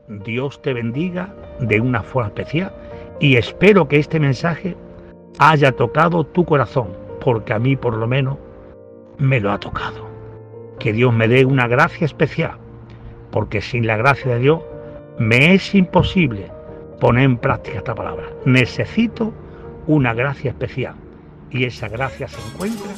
Dios te bendiga de una forma especial y espero que este mensaje haya tocado tu corazón, porque a mí por lo menos me lo ha tocado. Que Dios me dé una gracia especial, porque sin la gracia de Dios me es imposible poner en práctica esta palabra. Necesito una gracia especial y esa gracia se encuentra